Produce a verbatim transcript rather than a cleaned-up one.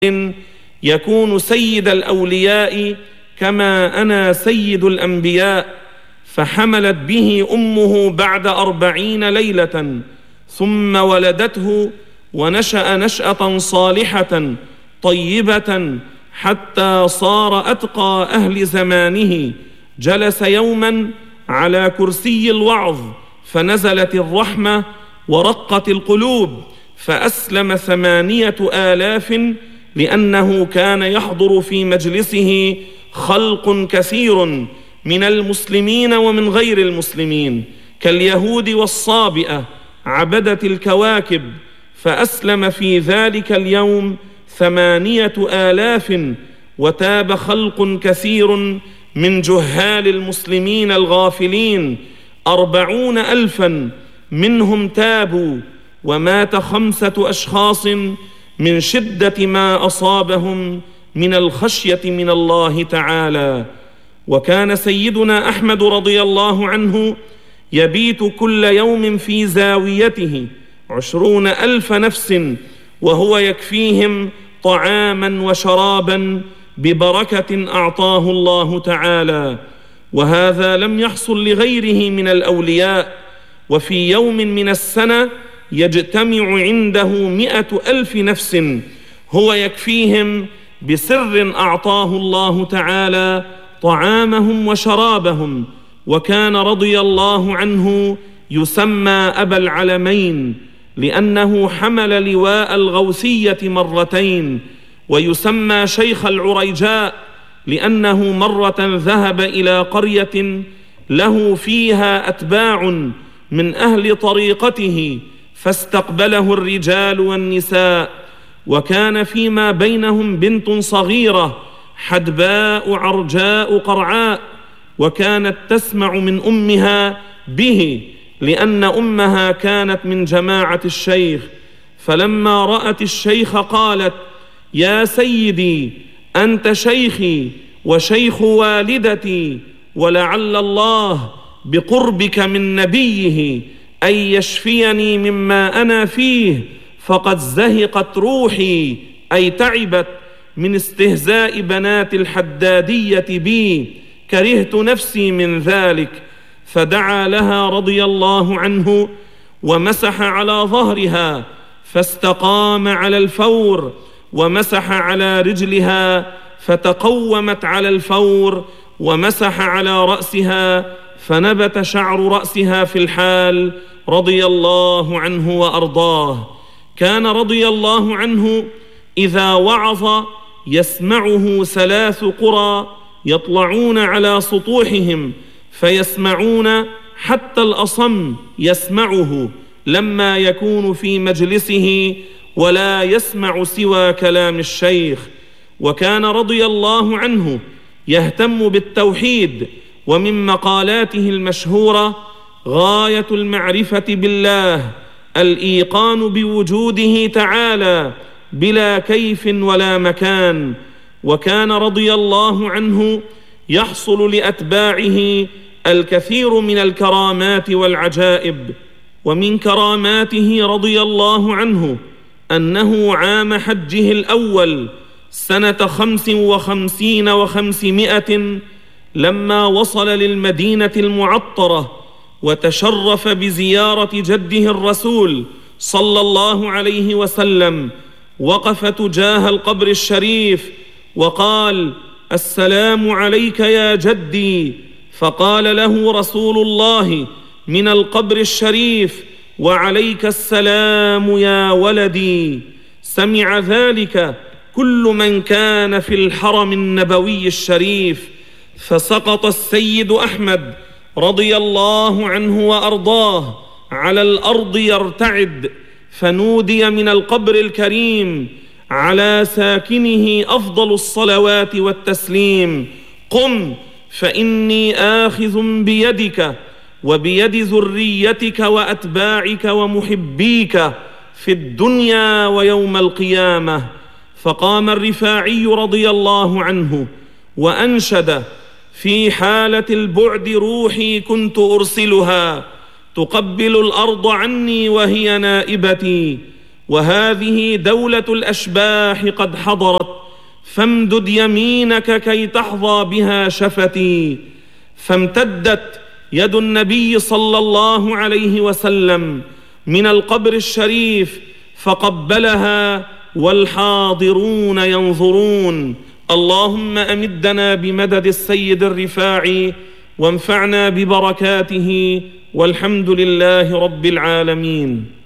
يكون سيد الأولياء كما أنا سيد الأنبياء. فحملت به أمه بعد أربعين ليلة، ثم ولدته ونشأ نشأة صالحة طيبة حتى صار أتقى أهل زمانه. جلس يوما على كرسي الوعظ فنزلت الرحمة ورقت القلوب، فأسلم ثمانية آلاف، لأنه كان يحضر في مجلسه خلق كثير من المسلمين ومن غير المسلمين كاليهود والصابئة عبدة الكواكب. فأسلم في ذلك اليوم ثمانية آلاف، وتاب خلق كثير من جهال المسلمين الغافلين أربعون ألفا منهم تابوا، ومات خمسة أشخاص من شدة ما أصابهم من الخشية من الله تعالى. وكان سيدنا أحمد رضي الله عنه يبيت كل يوم في زاويته عشرون ألف نفس، وهو يكفيهم طعاما وشرابا ببركة أعطاه الله تعالى. وهذا لم يحصل لغيره من الأولياء. وفي يوم من السنة يجتمع عنده مئة ألف نفس هو يكفيهم بسر أعطاه الله تعالى طعامهم وشرابهم. وكان رضي الله عنه يسمى أبا العلمين، لأنه حمل لواء الغوثية مرتين، ويسمى شيخ العريجاء لأنه مرة ذهب إلى قرية له فيها أتباع من أهل طريقته فاستقبله الرجال والنساء، وكان فيما بينهم بنت صغيرة حدباء عرجاء قرعاء، وكانت تسمع من أمها به لأن أمها كانت من جماعة الشيخ. فلما رأت الشيخ قالت: يا سيدي، أنت شيخي وشيخ والدتي، ولعل الله بقربك من نبيه أن يشفيني مما أنا فيه، فقد زهقت روحي، أي تعبت من استهزاء بنات الحدادية بي، كرهت نفسي من ذلك. فدعا لها رضي الله عنه ومسح على ظهرها فاستقام على الفور، ومسح على رجلها فتقومت على الفور، ومسح على رأسها فنبت شعر رأسها في الحال، رضي الله عنه وأرضاه. كان رضي الله عنه إذا وعظ يسمعه ثلاث قرى يطلعون على سطوحهم فيسمعون، حتى الأصم يسمعه لما يكون في مجلسه ولا يسمع سوى كلام الشيخ. وكان رضي الله عنه يهتم بالتوحيد، ومن مقالاته المشهورة: غاية المعرفة بالله الإيقان بوجوده تعالى بلا كيف ولا مكان. وكان رضي الله عنه يحصل لأتباعه الكثير من الكرامات والعجائب. ومن كراماته رضي الله عنه أنه عام حجه الأول سنة خمس وخمسين وخمسمائة لما وصل للمدينة المعطرة وتشرف بزيارة جده الرسول صلى الله عليه وسلم، وقف تجاه القبر الشريف وقال: السلام عليك يا جدي. فقال له رسول الله من القبر الشريف: وعليك السلام يا ولدي. سمع ذلك كل من كان في الحرم النبوي الشريف، فسقط السيد أحمد رضي الله عنه وأرضاه على الأرض يرتعد، فنودي من القبر الكريم على ساكنه أفضل الصلوات والتسليم: قم فإني آخذ بيدك وبيد ذريتك وأتباعك ومحبيك في الدنيا ويوم القيامة. فقام الرفاعي رضي الله عنه وأنشد: في حالة البعد روحي كنت أرسلها، تقبل الأرض عني وهي نائبتي، وهذه دولة الأشباح قد حضرت، فامدد يمينك كي تحظى بها شفتي. فامتدت يد النبي صلى الله عليه وسلم من القبر الشريف فقبلها والحاضرون ينظرون. اللهم أمدنا بمدد السيد الرفاعي وانفعنا ببركاته، والحمد لله رب العالمين.